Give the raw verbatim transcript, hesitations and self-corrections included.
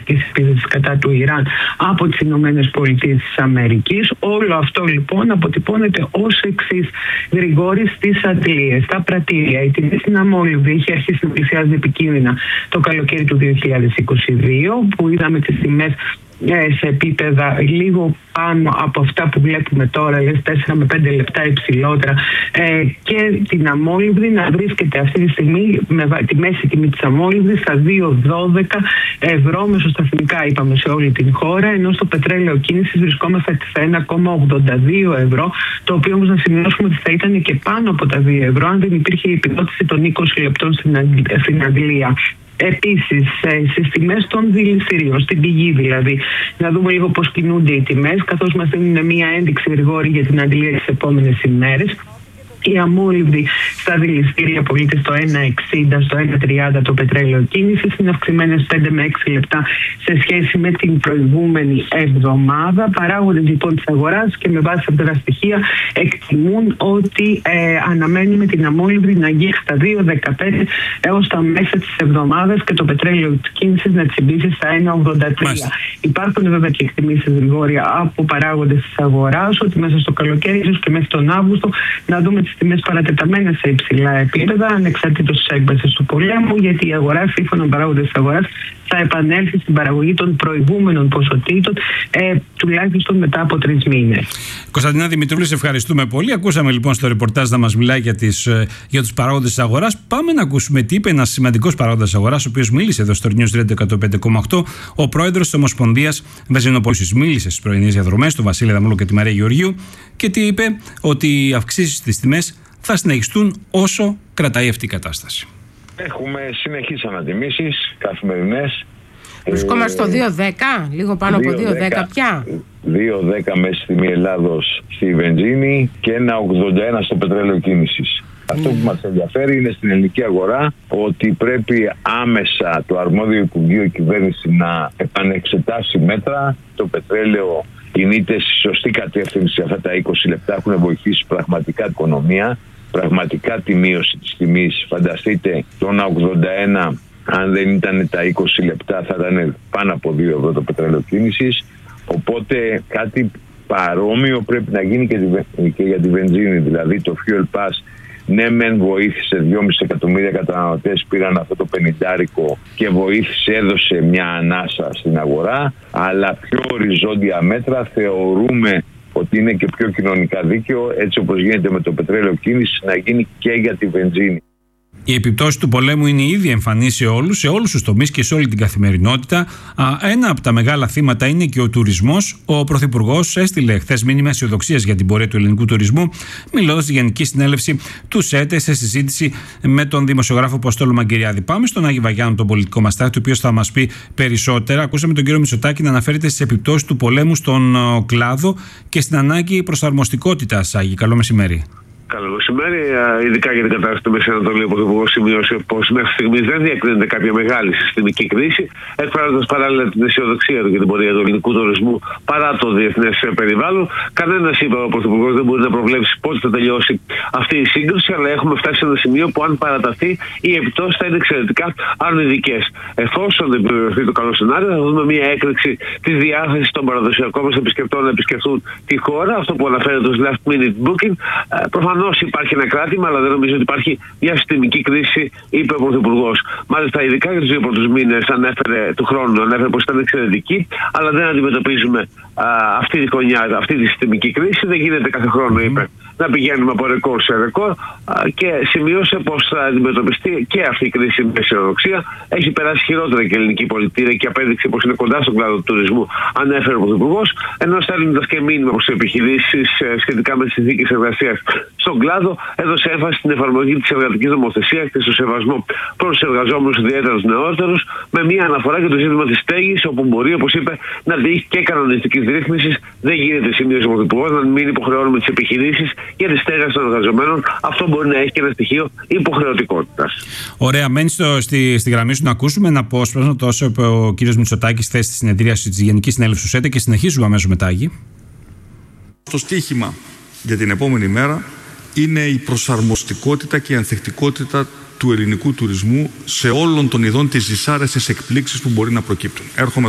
ρακετικής επίθεσης κατά του Ιράν από τις Ηνωμένες Πολιτείες της Αμερικής. Όλο αυτό λοιπόν αποτυπώνεται ως εξής, Γρηγόρη, στις αντλίες, στα πρατήρια. Η τιμή στην αμόλυβδη είχε αρχίσει να πλησιάζει επικίνδυνα το καλοκαίρι του δύο χιλιάδες είκοσι δύο, που είδαμε τις τιμές σε επίπεδα λίγο πάνω από αυτά που βλέπουμε τώρα, λες τέσσερα με πέντε λεπτά υψηλότερα, ε, και την αμόλυβδη να βρίσκεται αυτή τη στιγμή με τη μέση τιμή της αμόλυβδης στα δύο κόμμα δώδεκα ευρώ μεσοσταθμικά, είπαμε, σε όλη την χώρα, ενώ στο πετρέλαιο κίνησης βρισκόμαστε στα ένα κόμμα ογδόντα δύο ευρώ, το οποίο όμως να σημειώσουμε ότι θα ήταν και πάνω από τα δύο ευρώ αν δεν υπήρχε η επιδότηση των είκοσι λεπτών στην Αγγλία. Επίσης, στις τιμές των δηληστηρίων, στην πηγή δηλαδή, να δούμε λίγο πώς κινούνται οι τιμές, καθώς μας δίνουν μια ένδειξη, Γρηγόρη, για την αντλία τις επόμενες ημέρες. Η αμόλυβδη στα δηληστήρια πωλείται στο ένα εξήντα, στο ένα τριάντα το πετρέλαιο κίνησης, είναι αυξημένες πέντε με έξι λεπτά σε σχέση με την προηγούμενη εβδομάδα. Παράγοντες λοιπόν της αγοράς και με βάση αυτά τα στοιχεία εκτιμούν ότι ε, αναμένουμε την αμόλυβδη να αγγίξει στα δύο κόμμα δεκαπέντε έως τα μέσα της εβδομάδας και το πετρέλαιο κίνησης να τσιμπήσει στα ένα κόμμα ογδόντα τρία. Υπάρχουν βέβαια και εκτιμήσεις, Γρηγόρια, από παράγοντες της αγοράς ότι μέσα στο καλοκαίρι, ίσως και μέχρι τον Αύγουστο, να δούμε τις τιμές παρατεταμένες σε υψηλά επίπεδα, ανεξαρτήτως της έκβασης του πολέμου, γιατί η αγορά, σύμφωνα με παράγοντες της αγοράς, θα επανέλθει στην παραγωγή των προηγούμενων ποσοτήτων, ε, τουλάχιστον μετά από τρεις μήνες. Κωνσταντίνα Δημητρούλη, σε ευχαριστούμε πολύ. Ακούσαμε λοιπόν στο ρεπορτάζ να μας μιλάει για, τις, για τους παράγοντες της αγοράς. Πάμε να ακούσουμε τι είπε ένας σημαντικός παράγοντας της αγοράς, ο οποίος μίλησε εδώ στο News Radio εκατόν πέντε κόμμα οκτώ, ο πρόεδρος της Ομοσπονδίας Βενζινοπολίσεως. Μίλησε στις πρωινές διαδρομές του Βασίλη Αδαμόπουλου και τη Μαρία Γεωργίου και τι είπε? Ότι οι αυξήσεις στις τιμές θα συνεχιστούν όσο κρατάει αυτή η κατάσταση. Έχουμε συνεχείς ανατιμήσεις καθημερινές. Βρισκόμαστε στο δύο δέκα, λίγο πάνω από δύο δέκα πια. δύο δέκα μέση τιμή Ελλάδος στη βενζίνη και ένα ογδόντα ένα στο πετρέλαιο κίνησης. Mm. Αυτό που μας ενδιαφέρει είναι στην ελληνική αγορά ότι πρέπει άμεσα το αρμόδιο Υπουργείο Κυβέρνηση να επανεξετάσει μέτρα. Το πετρέλαιο κινείται στη σωστή κατεύθυνση, αυτά τα είκοσι λεπτά έχουν βοηθήσει πραγματικά την οικονομία, πραγματικά τη μείωση της τιμής. Φανταστείτε το ένα ογδόντα ένα, αν δεν ήταν τα είκοσι λεπτά θα ήταν πάνω από δύο ευρώ το πετρέλαιο κίνησης. Οπότε κάτι παρόμοιο πρέπει να γίνει και, τη, και για τη βενζίνη, δηλαδή το Fuel Pass. Ναι, μεν βοήθησε δυόμισι εκατομμύρια καταναλωτές, πήραν αυτό το πενηντάρικο και βοήθησε, έδωσε μια ανάσα στην αγορά, αλλά πιο οριζόντια μέτρα θεωρούμε ότι είναι και πιο κοινωνικά δίκαιο, έτσι όπως γίνεται με το πετρέλαιο κίνηση, να γίνει και για τη βενζίνη. Η επιπτώση του πολέμου είναι ήδη εμφανή σε όλους, σε όλους τους τομείς και σε όλη την καθημερινότητα. Ένα από τα μεγάλα θύματα είναι και ο τουρισμός. Ο Πρωθυπουργός έστειλε χθες μήνυμα αισιοδοξίας για την πορεία του ελληνικού τουρισμού, μιλώντας στη Γενική Συνέλευση του ΣΕΤΕ σε συζήτηση με τον δημοσιογράφο Αποστόλου Μαγκυριάδη. Πάμε στον Άγη Βαγιάννου, τον πολιτικό μας τάκτη, ο οποίος θα μας πει περισσότερα. Ακούσαμε τον κύριο Μητσοτάκη να αναφέρεται στις επιπτώσεις του πολέμου στον κλάδο και στην ανάγκη προσαρμοστικότητας. Άγη, καλό μεσημέρι. Καλό μεσημέρι. Ειδικά για την κατάσταση του Μεσαίου Ανατολή, ο Πρωθυπουργός σημείωσε πως μέχρι στιγμής δεν διακρίνεται κάποια μεγάλη συστημική κρίση, εκφράζοντας παράλληλα την αισιοδοξία του για την πορεία του ελληνικού τουρισμού παρά το διεθνές περιβάλλον. Κανένας, είπε ο Πρωθυπουργός, δεν μπορεί να προβλέψει πότε θα τελειώσει αυτή η σύγκρουση, αλλά έχουμε φτάσει σε ένα σημείο που, αν παραταθεί, οι επιπτώσεις θα είναι εξαιρετικά αρνητικές. Εφόσον επιβεβαιωθεί το καλό σενάριο, θα δούμε μια έκρηξη της διάθεσης των παραδοσιακών μας επισκεπτών να επισκεφθούν τη χώρα, αυτό που αναφέρεται ως last minute booking. Προφανώς υπάρχει ένα κράτημα, αλλά δεν νομίζω ότι υπάρχει μια συστημική κρίση, είπε ο Πρωθυπουργός. Μάλιστα, ειδικά για τους δύο πρώτους μήνες ανέφερε του χρόνου, ανέφερε πως ήταν εξαιρετική, αλλά δεν αντιμετωπίζουμε α, αυτή τη χρονιά, αυτή τη συστημική κρίση. Δεν γίνεται κάθε χρόνο, είπε, να πηγαίνουμε από ρεκόρ σε ρεκόρ, α, και σημείωσε πως θα αντιμετωπιστεί και αυτή η κρίση με αισιοδοξία. Έχει περάσει χειρότερα και η ελληνική πολιτεία και απέδειξε πως είναι κοντά στον κλάδο του τουρισμού, ανέφερε ο Πρωθυπουργός, ενώ στέλνοντας και μήνυμα προς τις επιχειρήσεις σχετικά με τις συνθήκες εργασίας στον κλάδο, έδωσε έμφαση στην εφαρμογή της εργατικής νομοθεσίας και στο σεβασμό προς τους εργαζόμενους, ιδιαίτερα τους νεότερους, με μια αναφορά για το ζήτημα της στέγης, όπου μπορεί, όπως είπε, να τύχει και κανονιστικής ρύθμισης. Δεν γίνεται, σημείωσε ο Πρωθυπουργός, να μην υποχρεώνουμε τις επιχειρήσεις για τη στέγαση των εργαζομένων. Αυτό μπορεί να έχει και ένα στοιχείο υποχρεωτικότητας. Ωραία, μένει στο, στη, στη γραμμή σου να ακούσουμε ένα απόσπασμα, τόσο είπε ο κ. Μητσοτάκης χθες στη συνεδρίαση της Γενικής Συνέλευσης του ΣΕΤΕ, και συνεχίζουμε αμέσως μετά. Το στοίχημα για την επόμενη μέρα είναι η προσαρμοστικότητα και η ανθεκτικότητα του ελληνικού τουρισμού σε όλων των ειδών τις δυσάρεστες εκπλήξεις που μπορεί να προκύπτουν. Έρχομαι